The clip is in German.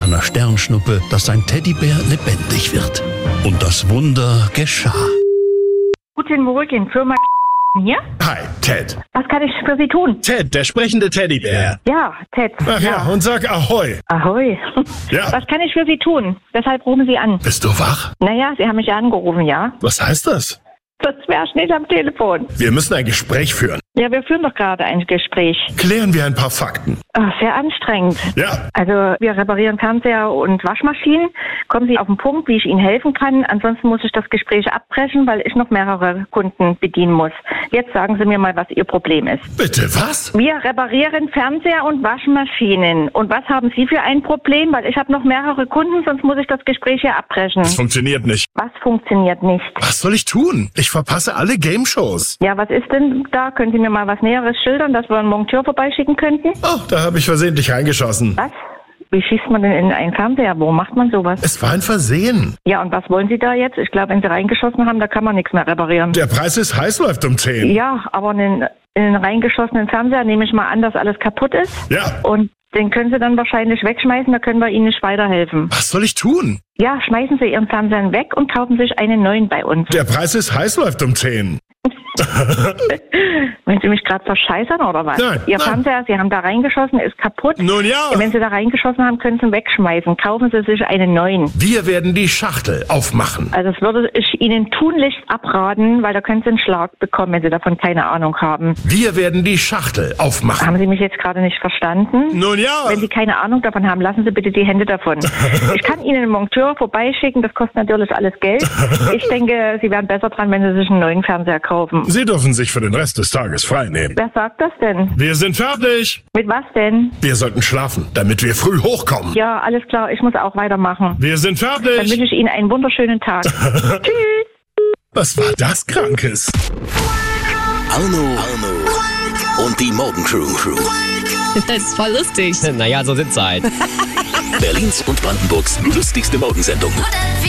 einer Sternschnuppe, dass sein Teddybär lebendig wird. Und das Wunder geschah. Guten Morgen, Firma hier. Hi, Ted. Was kann ich für Sie tun? Ted, der sprechende Teddybär. Ja, Ted. Ach ja, und sag Ahoi. Ahoi. Ja. Was kann ich für Sie tun? Deshalb rufen Sie an. Bist du wach? Naja, Sie haben mich ja angerufen, ja? Was heißt das? Das wäre nicht am Telefon. Wir müssen ein Gespräch führen. Ja, wir führen doch gerade ein Gespräch. Klären wir ein paar Fakten. Ach, sehr anstrengend. Ja. Also, wir reparieren Fernseher und Waschmaschinen. Kommen Sie auf den Punkt, wie ich Ihnen helfen kann. Ansonsten muss ich das Gespräch abbrechen, weil ich noch mehrere Kunden bedienen muss. Jetzt sagen Sie mir mal, was Ihr Problem ist. Bitte, was? Wir reparieren Fernseher und Waschmaschinen. Und was haben Sie für ein Problem? Weil ich habe noch mehrere Kunden, sonst muss ich das Gespräch hier abbrechen. Das funktioniert nicht. Was funktioniert nicht? Was soll ich tun? Ich verpasse alle Game-Shows. Ja, was ist denn da? Können Sie mir mal was Näheres schildern, dass wir einen Monteur vorbeischicken könnten? Oh, da habe ich versehentlich reingeschossen. Was? Wie schießt man denn in einen Fernseher? Wo macht man sowas? Es war ein Versehen. Ja, und was wollen Sie da jetzt? Ich glaube, wenn Sie reingeschossen haben, da kann man nichts mehr reparieren. Der Preis ist heiß, läuft um 10. Ja, aber in einen reingeschossenen Fernseher nehme ich mal an, dass alles kaputt ist. Ja. Und den können Sie dann wahrscheinlich wegschmeißen, da können wir Ihnen nicht weiterhelfen. Was soll ich tun? Ja, schmeißen Sie Ihren Fernseher weg und kaufen sich einen neuen bei uns. Der Preis ist heiß, läuft um 10. Wollen Sie mich gerade verscheißern oder was? Nein, Ihr nein. Fernseher, Sie haben da reingeschossen, ist kaputt. Nun ja. Wenn Sie da reingeschossen haben, können Sie ihn wegschmeißen. Kaufen Sie sich einen neuen. Wir werden die Schachtel aufmachen. Also das würde ich Ihnen tunlichst abraten, weil da können Sie einen Schlag bekommen, wenn Sie davon keine Ahnung haben. Wir werden die Schachtel aufmachen. Haben Sie mich jetzt gerade nicht verstanden? Nun ja. Wenn Sie keine Ahnung davon haben, lassen Sie bitte die Hände davon. Ich kann Ihnen einen Monteur vorbeischicken, das kostet natürlich alles Geld. Ich denke, Sie wären besser dran, wenn Sie sich einen neuen Fernseher kaufen. Sie dürfen sich für den Rest des Tages frei nehmen. Wer sagt das denn? Wir sind fertig. Mit was denn? Wir sollten schlafen, damit wir früh hochkommen. Ja, alles klar, ich muss auch weitermachen. Wir sind Dann wünsche fertig. ich Ihnen einen wunderschönen Tag. Tschüss. Was war das Krankes? Arno und die Morgencrew. Das ist voll lustig. Naja, so sind's halt. Berlins und Brandenburgs lustigste Morgensendung.